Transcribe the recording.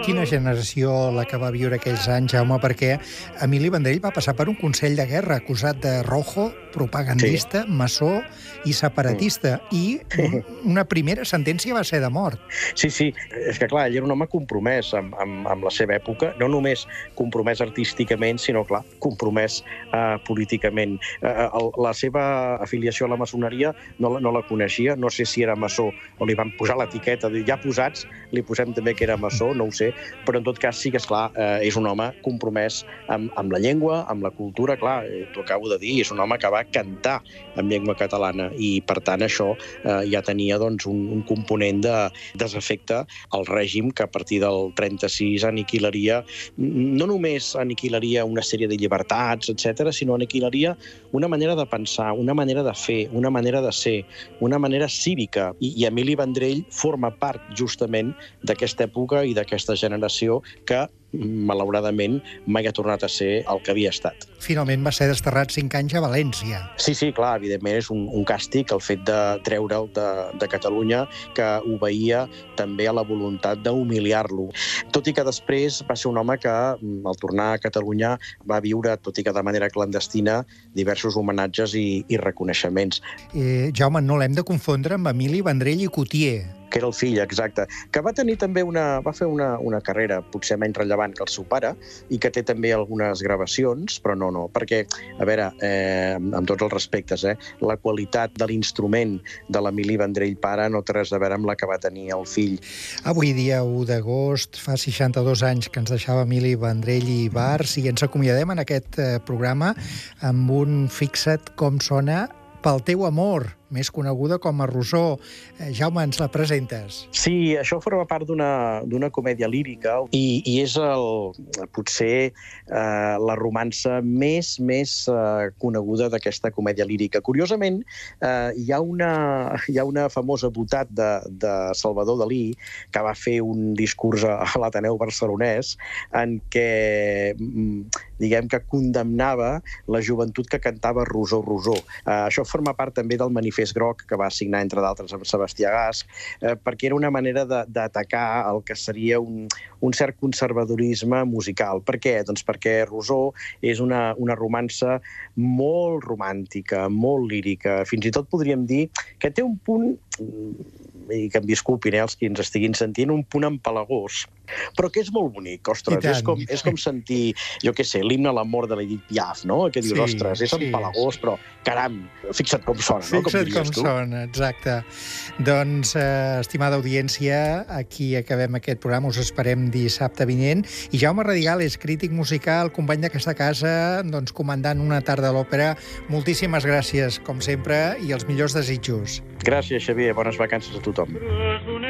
Quina generació la que va viure aquells anys, Jaume, perquè Emili Vendrell va passar per un consell de guerra acusat de rojo, propagandista, maçó i separatista, i una primera sentència va ser de mort. Sí, és que clar, ell era un home compromès amb la seva època, no només compromès artísticament, sinó, clar, compromès políticament. La seva afiliació a la maçoneria no la coneixia, no sé si era maçó o li van posar l'etiqueta, ja posats, li posem també que era maçó, no ho sé, però en tot cas sí que, esclar, és un home compromès amb la llengua, amb la cultura, clar, t'ho acabo de dir, és un home que va cantar en llengua catalana i, per tant, això ja tenia doncs, un component de desafecte al règim que a partir del 36 aniquilaria, no només aniquilaria una sèrie de llibertats, etc., sinó aniquilaria una manera de pensar, una manera de fer, una manera de ser, una manera cívica. I Emili Vendrell forma part justament d'aquesta època i d'aquesta generació que, malauradament, mai ha tornat a ser el que havia estat. Finalment va ser desterrat 5 anys a València. Sí, clar, evidentment és un càstig el fet de treure'l de Catalunya, que obeïa també a la voluntat d'humiliar-lo. Tot i que després va ser un home que, al tornar a Catalunya, va viure, tot i que de manera clandestina, diversos homenatges i reconeixements. Jaume, no l'hem de confondre amb Emili Vendrell i Cotier, que era el fill, exacte, que va tenir també va fer una carrera potser menys rellevant que el seu pare i que té també algunes gravacions, però no, perquè, a veure, amb tots els respectes, la qualitat de l'instrument de l'Emili Vendrell pare no té res a veure amb la que va tenir el fill. Avui, dia 1 d'agost, fa 62 anys que ens deixava Emili Vendrell i Bars, i ens acomiadem en aquest programa amb un Fixa't com sona Pel teu amor, més coneguda com a Rosó. Jaume, ens la presentes? Sí, això forma part d'una comèdia lírica i és potser la romança més coneguda d'aquesta comèdia lírica. Curiosament, hi ha una famosa botat de Salvador Dalí que va fer un discurs a l'Ateneu Barcelonès en què, diguem que condemnava la joventut que cantava Rosó, Rosó. Això forma part també del manifest groc que va signar, entre d'altres, amb Sebastià Gasch, perquè era una manera d'atacar el que seria un cert conservadorisme musical. Per què? Doncs perquè Rosó és una romança molt romàntica, molt lírica. Fins i tot podríem dir que té un punt, i que em disculpin els qui ens estiguin sentint, un punt empalagós, però que és molt bonic, ostres. És com sentir, jo què sé, l'himne a l'amor de l'Edith Piaf, no? Que dius, ostres, és empalagós, però, caram, fixa't com sona, no? Fixa't com sona, exacte. Doncs, estimada audiència, aquí acabem aquest programa, us esperem dissabte vinent. I Jaume Radigal és crític musical, company d'aquesta casa, doncs comandant una tarda a l'òpera. Moltíssimes gràcies, com sempre, i els millors desitjos. Gràcies, Xavier. Bones vacances a tothom.